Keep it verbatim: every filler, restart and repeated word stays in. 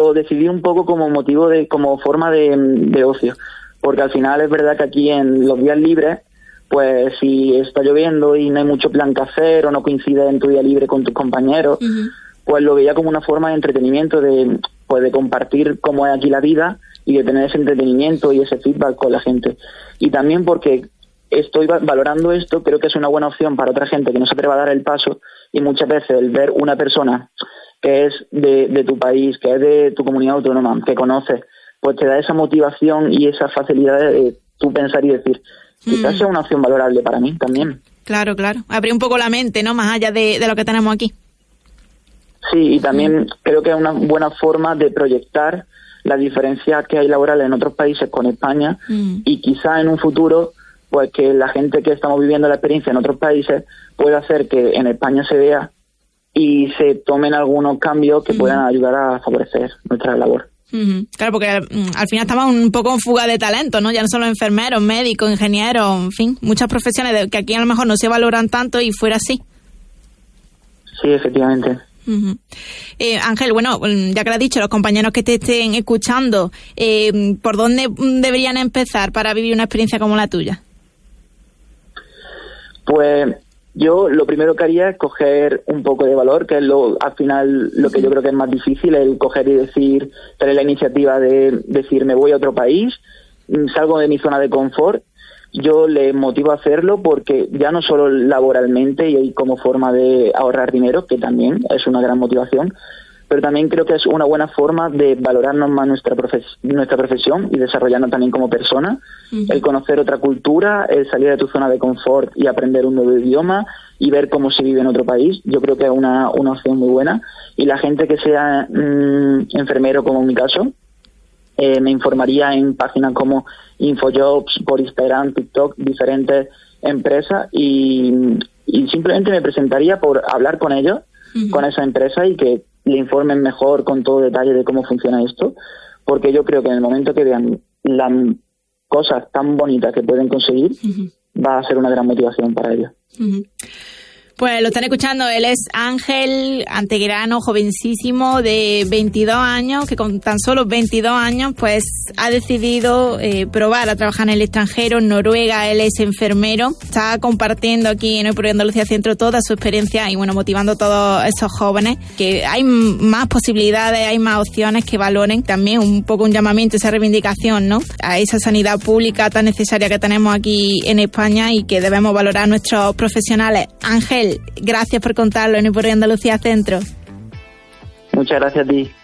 lo decidí un poco como motivo de, como forma de, de ocio, porque al final es verdad que aquí en los días libres, pues si está lloviendo y no hay mucho plan que hacer o no coincide en tu día libre con tus compañeros, uh-huh. pues lo veía como una forma de entretenimiento, de pues de compartir cómo es aquí la vida y de tener ese entretenimiento y ese feedback con la gente. Y también porque estoy valorando esto, creo que es una buena opción para otra gente que no se atreva a dar el paso, y muchas veces el ver una persona que es de, de tu país, que es de tu comunidad autónoma, que conoces, pues te da esa motivación y esa facilidad de tú pensar y decir, quizás mm. sea una opción valorable para mí también. Claro, claro. Abrir un poco la mente, ¿no? Más allá de, de lo que tenemos aquí. Sí, y también mm. creo que es una buena forma de proyectar las diferencias que hay laborales en otros países con España mm. y quizá en un futuro, pues que la gente que estamos viviendo la experiencia en otros países pueda hacer que en España se vea y se tomen algunos cambios que mm. puedan ayudar a favorecer nuestra labor. Uh-huh. Claro, porque al, al final estamos un poco en fuga de talento, ¿no? Ya no solo enfermeros, médicos, ingenieros, en fin, muchas profesiones de, que aquí a lo mejor no se valoran tanto y fuera así. Sí, efectivamente. Uh-huh. Eh, Ángel, bueno, ya que lo has dicho, los compañeros que te estén escuchando, eh, ¿por dónde deberían empezar para vivir una experiencia como la tuya? Pues yo lo primero que haría es coger un poco de valor, que es lo al final lo que yo creo que es más difícil, el coger y decir, tener la iniciativa de decir me voy a otro país, salgo de mi zona de confort. Yo les motivo a hacerlo porque ya no solo laboralmente y como forma de ahorrar dinero, que también es una gran motivación, pero también creo que es una buena forma de valorarnos más nuestra profes- nuestra profesión y desarrollarnos también como persona. Uh-huh. El conocer otra cultura, el salir de tu zona de confort y aprender un nuevo idioma y ver cómo se vive en otro país, yo creo que es una, una opción muy buena. Y la gente que sea mmm, enfermero, como en mi caso, eh, me informaría en páginas como Infojobs, por Instagram, TikTok, diferentes empresas, y, y simplemente me presentaría por hablar con ellos, uh-huh. con esa empresa, y que le informen mejor con todo detalle de cómo funciona esto, porque yo creo que en el momento que vean las cosas tan bonitas que pueden conseguir, uh-huh. va a ser una gran motivación para ellos. Uh-huh. Pues lo están escuchando, él es Ángel Antegrano, jovencísimo de veintidós años, que con tan solo veintidós años pues ha decidido eh, probar a trabajar en el extranjero, en Noruega. Él es enfermero, está compartiendo aquí en el Pro Andalucía Centro toda su experiencia y bueno, motivando a todos esos jóvenes, que hay más posibilidades, hay más opciones, que valoren también un poco un llamamiento, esa reivindicación, ¿no?, a esa sanidad pública tan necesaria que tenemos aquí en España y que debemos valorar nuestros profesionales. Ángel, gracias por contarlo en el Por Andalucía Centro. Muchas gracias a ti.